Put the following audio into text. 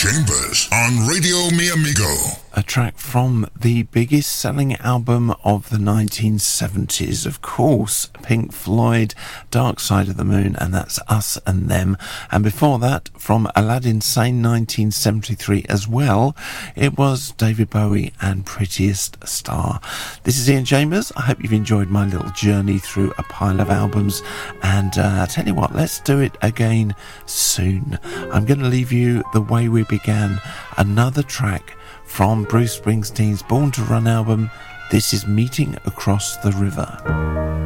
Chambers on Radio Mi Amigo. A track from the biggest selling album of the 1970s, of course, Pink Floyd, Dark Side of the Moon, and that's Us and Them. And before that, from Aladdin Sane 1973 as well, it was David Bowie and Prettiest Star. This is Ian Chambers. I hope you've enjoyed my little journey through a pile of albums, and I tell you what, let's do it again soon. I'm going to leave you the way we began, another track from Bruce Springsteen's Born to Run album. This is Meeting Across the River.